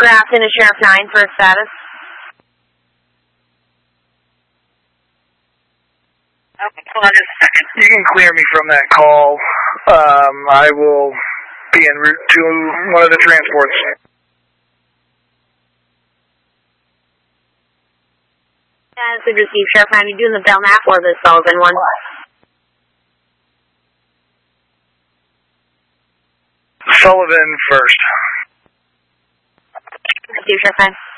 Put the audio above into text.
Grafton to Sheriff 9 for a status. Okay, hold on just a second. You can clear me from that call. I will be en route to one of the transports. As we receive Sheriff 9, you doing the Belknap or the Sullivan one? Sullivan first. Receive Sheriff 9.